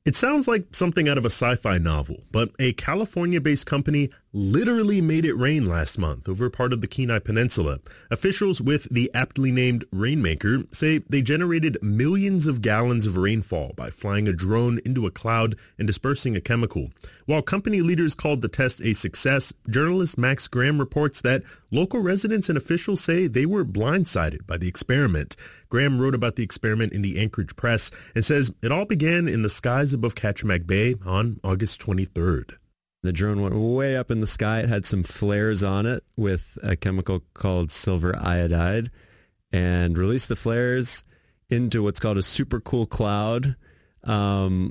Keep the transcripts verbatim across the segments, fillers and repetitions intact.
It sounds like something out of a sci-fi novel, but a California-based company literally made it rain last month over part of the Kenai Peninsula. Officials with the aptly named Rainmaker say they generated millions of gallons of rainfall by flying a drone into a cloud and dispersing a chemical. While company leaders called the test a success, journalist Max Graham reports that local residents and officials say they were blindsided by the experiment. Graham wrote about the experiment in the Anchorage Press and says it all began in the skies above Kachemak Bay on August twenty-third. The drone went way up in the sky. It had some flares on it with a chemical called silver iodide and released the flares into what's called a supercool cloud um,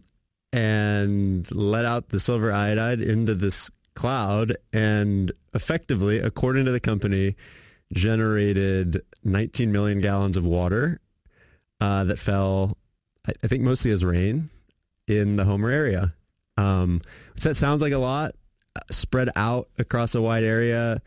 and let out the silver iodide into this cloud and effectively, according to the company, generated nineteen million gallons of water uh, that fell, I think, mostly as rain in the Homer area. Um, which that sounds like a lot spread out across a wide area.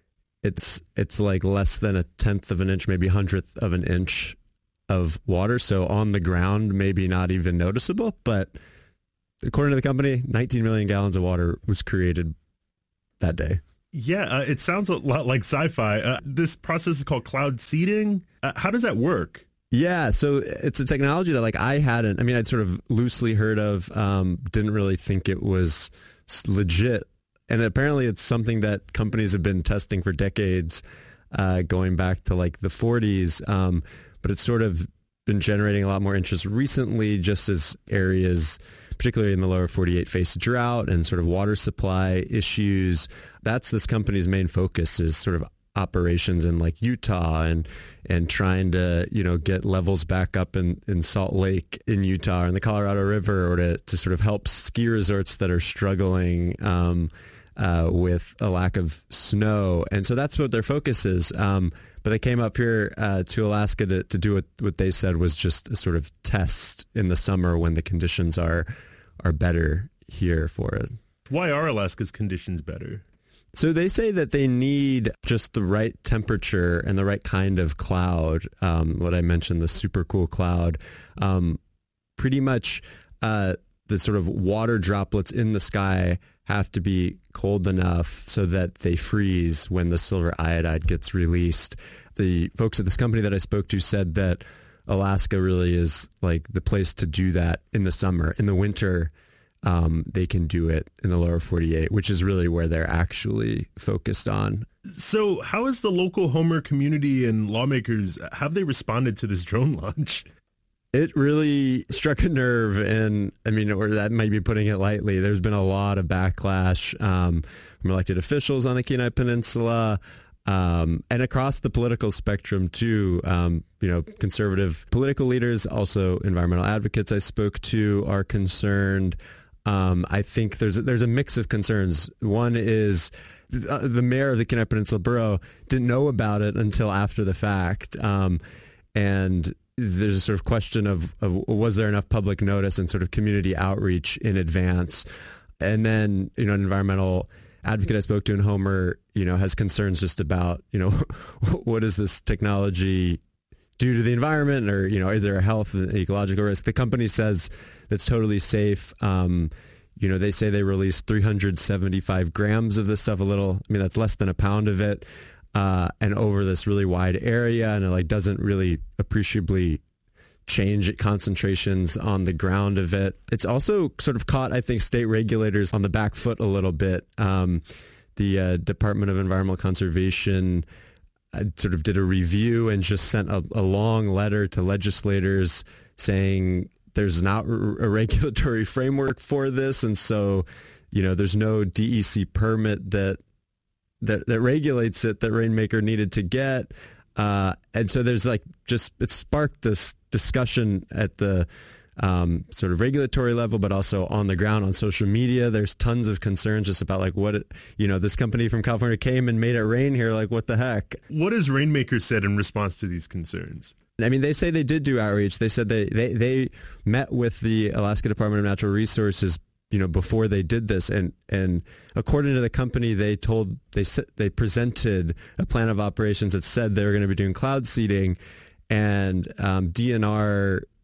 It's it's like less than a tenth of an inch, maybe a hundredth of an inch of water. So on the ground, maybe not even noticeable. But according to the company, nineteen million gallons of water was created that day. Yeah, uh, it sounds a lot like sci-fi. Uh, this process is called cloud seeding. Uh, how does that work? Yeah, so it's a technology that like I hadn't, I mean, I'd sort of loosely heard of, um, didn't really think it was legit. And apparently it's something that companies have been testing for decades, uh, going back to like the forties. Um, but it's sort of been generating a lot more interest recently, just as areas, particularly in the lower forty-eight, face drought and sort of water supply issues. That's this company's main focus, is sort of operations in like Utah and and trying to, you know, get levels back up in, in Salt Lake in Utah and the Colorado River, or to, to sort of help ski resorts that are struggling um, uh, with a lack of snow. And so that's what their focus is. Um, but they came up here uh, to Alaska to, to do what, what they said was just a sort of test in the summer when the conditions are are better here for it. Why are Alaska's conditions better? So they say that they need just the right temperature and the right kind of cloud. Um, what I mentioned, the super cool cloud, um, pretty much uh, the sort of water droplets in the sky have to be cold enough so that they freeze when the silver iodide gets released. The folks at this company that I spoke to said that Alaska really is like the place to do that in the summer. In the winter, Um, they can do it in the lower forty-eight, which is really where they're actually focused on. So how has the local Homer community and lawmakers, have they responded to this drone launch? It really struck a nerve, and I mean, or that might be putting it lightly. There's been a lot of backlash um, from elected officials on the Kenai Peninsula, um, and across the political spectrum too. Um, you know, conservative political leaders, also environmental advocates I spoke to, are concerned. Um, I think there's there's a mix of concerns. One is uh, the mayor of the Kenai Peninsula Borough didn't know about it until after the fact, um, and there's a sort of question of, of was there enough public notice and sort of community outreach in advance. And then, you know, an environmental advocate I spoke to in Homer, you know, has concerns just about, you know, what does this technology do to the environment, or, you know, is there a health and ecological risk? The company says that's totally safe. Um, you know, they say they released three hundred seventy-five grams of this stuff, a little, I mean, that's less than a pound of it, uh, and over this really wide area, and it like doesn't really appreciably change at concentrations on the ground of it. It's also sort of caught, I think, state regulators on the back foot a little bit. Um, the uh, Department of Environmental Conservation I sort of did a review and just sent a, a long letter to legislators saying there's not a regulatory framework for this. And so, you know, there's no D E C permit that that, that regulates it that Rainmaker needed to get. Uh, and so there's like just it sparked this discussion at the um, sort of regulatory level, but also on the ground on social media. There's tons of concerns just about like what, it, you know, this company from California came and made it rain here. Like, what the heck? What has Rainmaker said in response to these concerns? I mean, they say they did do outreach. They said they, they, they met with the Alaska Department of Natural Resources, you know, before they did this. And, and according to the company, they told, they they presented a plan of operations that said they were going to be doing cloud seeding, and um, D N R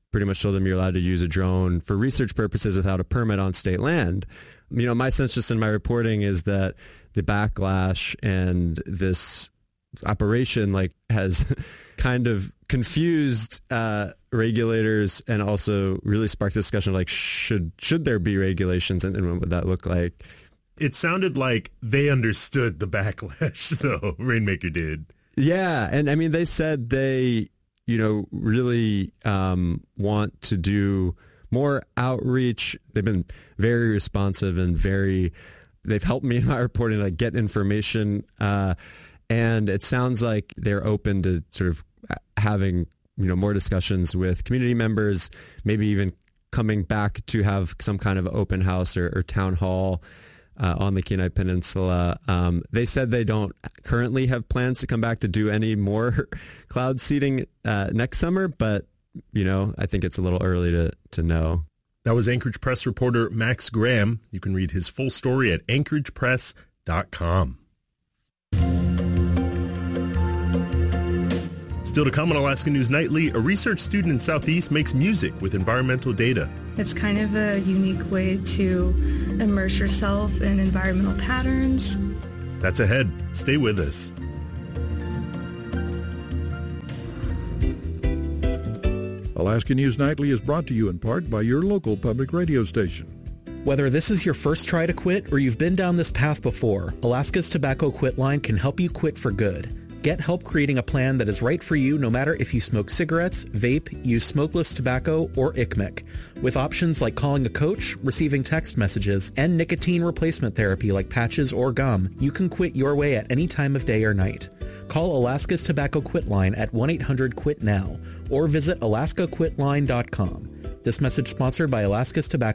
pretty much told them you're allowed to use a drone for research purposes without a permit on state land. You know, my sense just in my reporting is that the backlash and this operation like has kind of confused uh, regulators and also really sparked discussion like should should there be regulations and, and what would that look like? It sounded like they understood the backlash, though. Rainmaker did. Yeah, and I mean they said they, you know, really um, want to do more outreach. They've been very responsive and very. They've helped me in my reporting, like get information. Uh, And it sounds like they're open to sort of having, you know, more discussions with community members, maybe even coming back to have some kind of open house or, or town hall uh, on the Kenai Peninsula. Um, they said they don't currently have plans to come back to do any more cloud seeding uh, next summer, but, you know, I think it's a little early to, to know. That was Anchorage Press reporter Max Graham. You can read his full story at anchorage press dot com. Still to come on Alaska News Nightly, a research student in Southeast makes music with environmental data. It's kind of a unique way to immerse yourself in environmental patterns. That's ahead. Stay with us. Alaska News Nightly is brought to you in part by your local public radio station. Whether this is your first try to quit or you've been down this path before, Alaska's Tobacco Quit Line can help you quit for good. Get help creating a plan that is right for you no matter if you smoke cigarettes, vape, use smokeless tobacco, or I C M E C. With options like calling a coach, receiving text messages, and nicotine replacement therapy like patches or gum, you can quit your way at any time of day or night. Call Alaska's Tobacco Quit Line at one eight hundred quit now or visit alaska quit line dot com. This message sponsored by Alaska's Tobacco